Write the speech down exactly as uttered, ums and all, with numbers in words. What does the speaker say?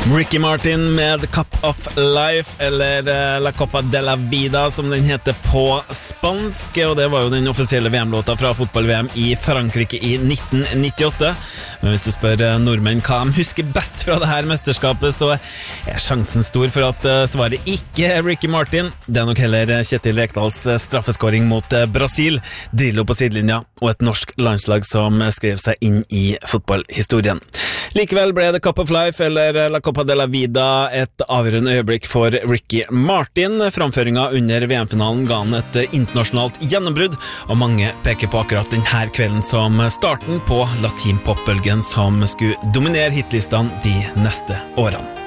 Ricky Martin med Cup of Life, eller La Copa de la Vida som den heter på spansk, og det var jo den offisielle V M-låta fra fotball-V M i Frankrike i nitten nittiåtte. Men hvis du spør nordmenn hva de husker best fra det her mesterskapet, så er sjansen stor for at svaret ikke er Ricky Martin. Det er nok heller Kjetil Rekdals straffeskåring mot Brasil, Drillo på sidelinja og et norsk landslag som skrev seg inn i fotballhistorien. Likevel ble det Cup of Life, eller La Copa de la Vida, et avgjørende øyeblikk for Ricky Martin. Framføringen under V M-finalen ga han et internasjonalt gjennombrudd, og mange peker på akkurat denne kvelden som starten på latinpopbølgen som skulle dominere hitlistene de neste årene.